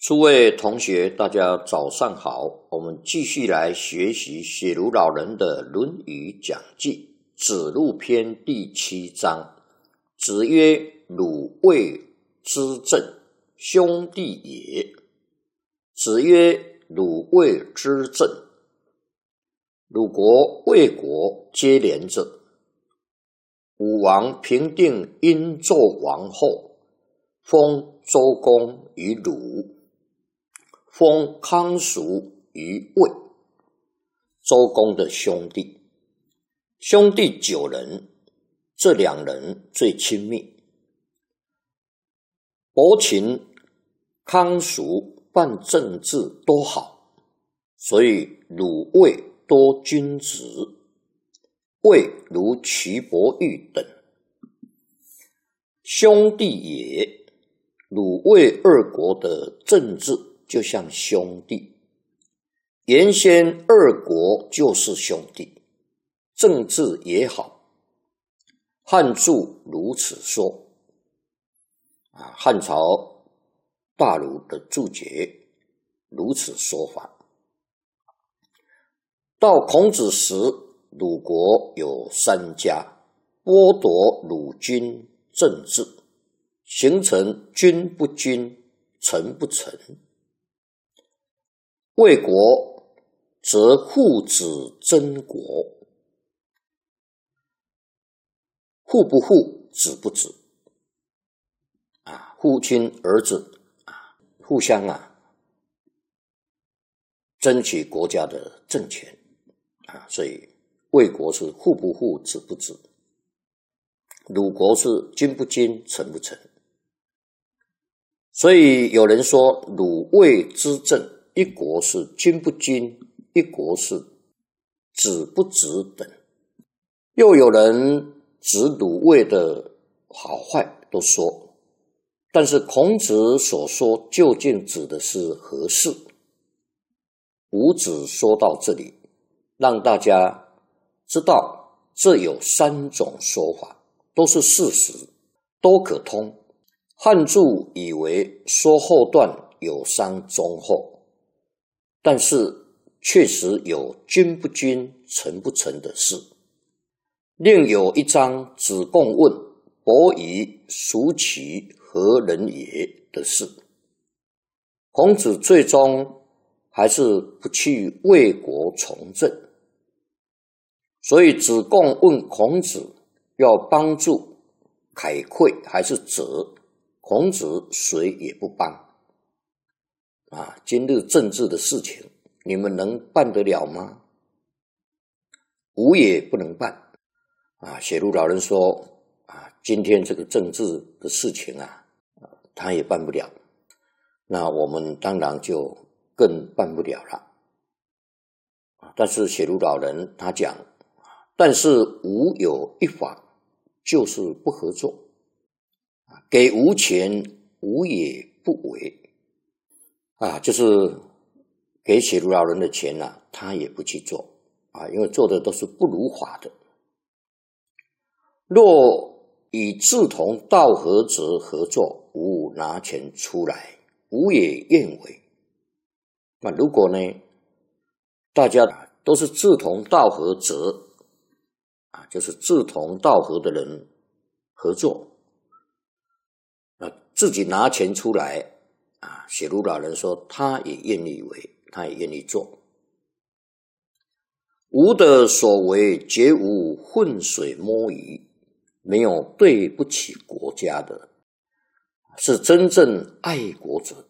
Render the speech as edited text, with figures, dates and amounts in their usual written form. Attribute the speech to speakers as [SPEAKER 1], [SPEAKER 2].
[SPEAKER 1] 诸位同学，大家早上好。我们继续来学习写如老人的《论语讲记》子路篇第7章。子曰：汝谓之政，兄弟也。子曰：汝谓之政。鲁国、魏国接连着。武王平定殷纣王后，封周公于鲁，封康叔于魏，周公的兄弟。兄弟9人，这2人最亲密。伯禽、康叔办政治都好，所以鲁魏多君子，魏如瞿伯玉等。兄弟也，鲁魏2国的政治就像兄弟，原先2国就是兄弟，政治也好。汉注如此说，汉朝大儒的注解如此说法。到孔子时，鲁国有3家，剥夺鲁君政治，形成君不君，臣不臣。魏国则父子争国，父不父，子不子，父亲儿子互相争取国家的政权所以魏国是父不父，子不子，鲁国是君不君，臣不臣。所以有人说鲁魏之政，一国是君不君，一国是子不子等。又有人指鲁魏的好坏都说，但是孔子所说究竟指的是何事？伍子说到这里，让大家知道这有3种说法，都是事实，都可通。汉注以为说后段有伤中后，但是确实有君不君，臣不臣的事。另有一章子贡问伯夷孰其何人也的事，孔子最终还是不去魏国从政，所以子贡问孔子要帮助凯馈还是责，孔子谁也不帮今日政治的事情你们能办得了吗？吾也不能办写如老人说今天这个政治的事情他也办不了，那我们当然就更办不了了但是写如老人他讲，但是吾有一法，就是不合作，给吾钱，吾也不为就是给写如老人的钱他也不去做因为做的都是不如法的。若与志同道合者合作，吾拿钱出来，吾也愿为。如果呢，大家都是志同道合者就是志同道合的人合作，自己拿钱出来写如老人说他也愿意为，他也愿意做。吾的所为绝无浑水摸鱼，没有对不起国家的，是真正爱国者。